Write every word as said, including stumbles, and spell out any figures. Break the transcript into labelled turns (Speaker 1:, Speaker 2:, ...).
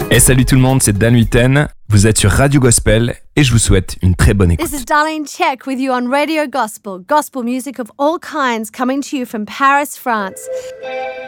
Speaker 1: Et salut tout le monde, c'est Dan Huiten. Vous êtes sur Radio Gospel et je vous souhaite une très bonne écoute.
Speaker 2: This is Darlene Check with you on Radio Gospel. Gospel music of all kinds coming to you from Paris, France.